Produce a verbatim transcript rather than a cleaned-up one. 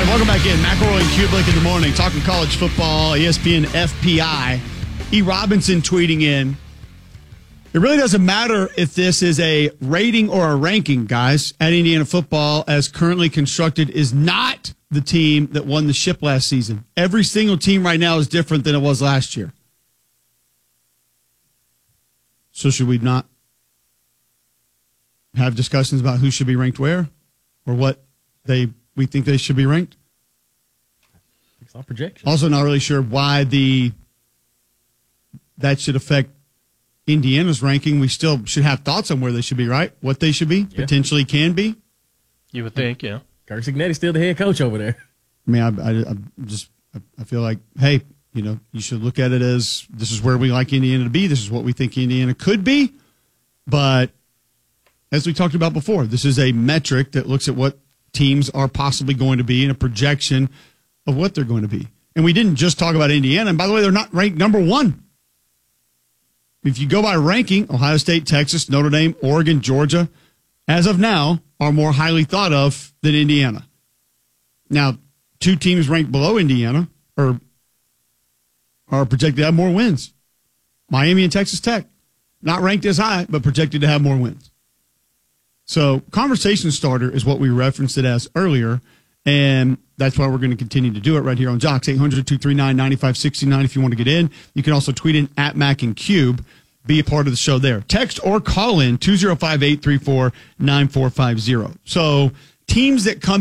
Welcome back in. McElroy and Kublik in the morning, talking college football, E S P N F P I. E. Robinson tweeting in, it really doesn't matter if this is a rating or a ranking, guys, at Indiana football as currently constructed is not the team that won the ship last season. Every single team right now is different than it was last year. So should we not have discussions about who should be ranked where or what they we think they should be ranked? It's all projection. Also not really sure why the that should affect Indiana's ranking. We still should have thoughts on where they should be, right? What they should be, yeah. Potentially can be. You would think, yeah. Kirk Cignetti's still the head coach over there. I mean, I, I, I just I feel like, hey, you know, you should look at it as this is where we like Indiana to be. This is what we think Indiana could be. But as we talked about before, this is a metric that looks at what teams are possibly going to be and a projection of what they're going to be. And we didn't just talk about Indiana. And by the way, they're not ranked number one. If you go by ranking, Ohio State, Texas, Notre Dame, Oregon, Georgia, as of now, are more highly thought of than Indiana. Now, two teams ranked below Indiana are, are projected to have more wins. Miami and Texas Tech, not ranked as high, but projected to have more wins. So conversation starter is what we referenced it as earlier, and that's why we're going to continue to do it right here on Jocks, eight hundred, two three nine, nine five six nine if you want to get in. You can also tweet in at Mac and Cube. Be a part of the show there. Text or call in two oh five, eight three four, nine four five zero. So teams that come